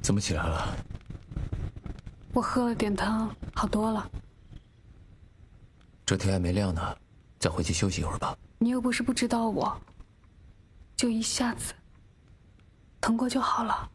怎么起来了？ 我喝了点汤，好多了。 这天还没亮呢，再回去休息一会儿吧。 你又不是不知道我，就一下子，疼过就好了。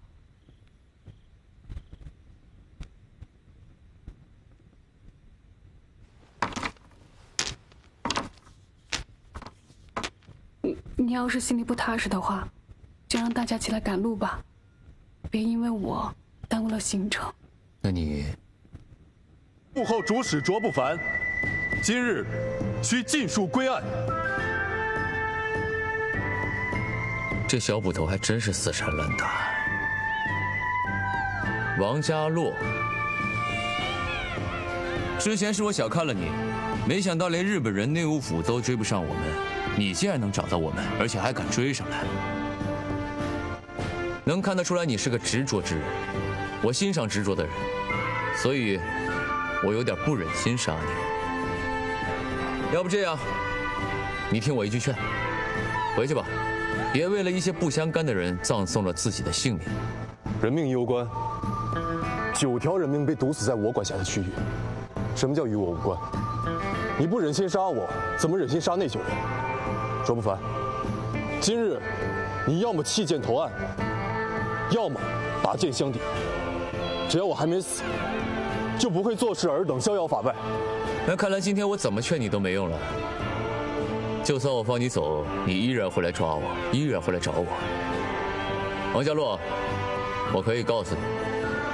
你要是心里不踏实的话，就让大家起来赶路吧，别因为我耽误了行程。 那你幕后主使卓不凡，今日需尽数归案。 这小捕头还真是死缠烂打。王家洛，之前是我小看了你，没想到连日本人内务府都追不上我们，你竟然能找到我们，而且还敢追上来。能看得出来你是个执着之人，我欣赏执着的人，所以我有点不忍心杀你。要不这样，你听我一句劝，回去吧，别为了一些不相干的人葬送了自己的性命。 人命攸关，9条人命被毒死在我管辖的区域，什么叫与我无关？你不忍心杀我，怎么忍心杀那9人？卓不凡，今日你要么弃剑投案，要么拔剑相抵。只要我还没死，就不会坐视尔等逍遥法外。 那看来今天我怎么劝你都没用了。就算我放你走，你依然会来抓我，依然会来找我。王家洛，我可以告诉你，